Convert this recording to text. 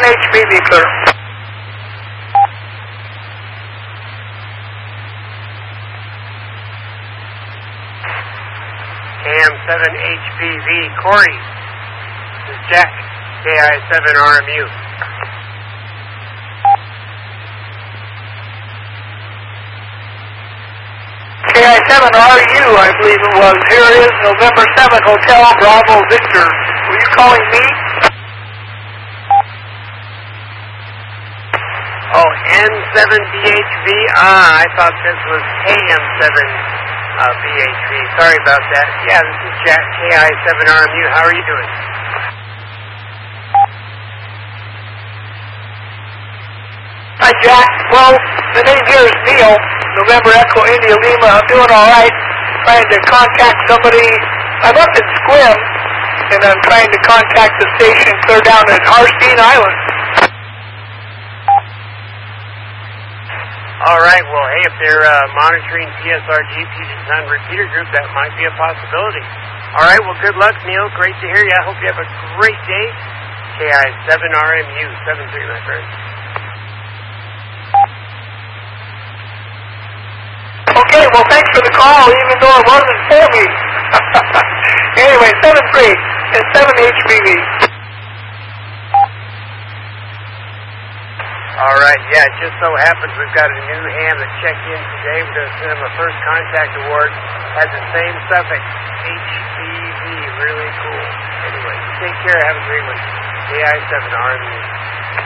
HPV clear. KM7HPV, Corey. This is Jack, KI7RMU. KI7RU, I believe it was. Here it is, November 7, Hotel Bravo Victor. Were you calling me? Oh, N7BHV. I thought this was KM7BHV. Sorry about that. Yeah, this is Jack, KI7RMU. How are you doing? Hi, Jack. Well, the name here is Neil, November Echo India Lima. I'm doing all right. Trying to contact somebody. I'm up in Squim, and I'm trying to contact the station clear down at Harstein Island. All right. Well, hey, if they're monitoring PSRG Puget Sound repeater group, that might be a possibility. All right. Well, good luck, Neil. Great to hear you. I hope you have a great day. KI7RMU 73, my friend. Okay, well, thanks for the call, even though it wasn't for me. Anyway, 7-3 and 7HPV. All right, yeah, it just so happens we've got a new ham that checked in today. We're going to send him a first contact award. Has the same suffix, HPV. Really cool. Anyway, take care. Have a great one. KI7RMU.